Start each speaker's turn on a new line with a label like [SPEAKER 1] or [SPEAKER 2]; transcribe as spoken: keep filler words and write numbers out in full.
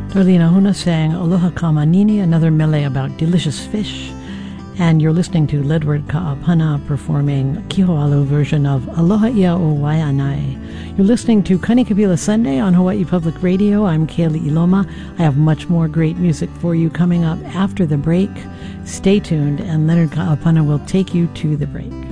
[SPEAKER 1] Dorlina Huna sang Aloha Kamanini, another mele about delicious fish. And you're listening to Ledward Ka'apana performing Kiho'alu version of Aloha Ia o Waianae. You're listening to Kanikapila Sunday on Hawaii Public Radio. I'm Kaylee Iloma. I have much more great music for you coming up after the break. Stay tuned, and Leonard Ka'apana will take you to the break.